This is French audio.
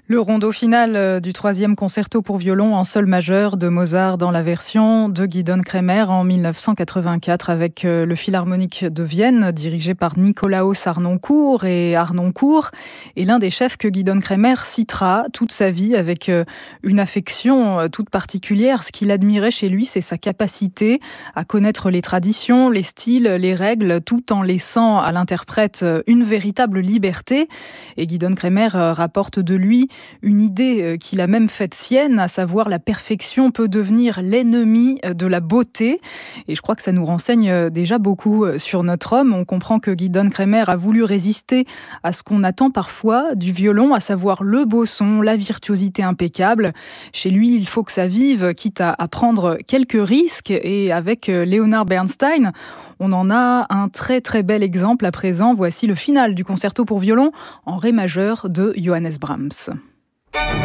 Le rondo final du 3e concerto pour violon en sol majeur de Mozart dans la version de Gidon Kremer en 1984 avec le Philharmonique de Vienne dirigé par Nikolaos Harnoncourt et l'un des chefs que Gidon Kremer citera toute sa vie avec une affection toute particulière. Ce qu'il admirait chez lui, c'est sa capacité à connaître les traditions, les styles, les règles, tout en laissant à l'interprète une véritable liberté. Et Gidon Kremer rapporte de lui une idée qu'il a même faite sienne, à savoir la perfection peut devenir l'ennemi de la beauté. Et je crois que ça nous renseigne déjà beaucoup sur notre homme. On comprend que Gidon Kremer a voulu résister à ce qu'on attend parfois du violon, à savoir le beau son, la virtuosité impeccable. Chez lui, il faut que ça vive, quitte à prendre quelques risques. Et avec Leonard Bernstein, on en a un très très bel exemple à présent. Voici le final du concerto pour violon en ré majeur de Johannes Brahms.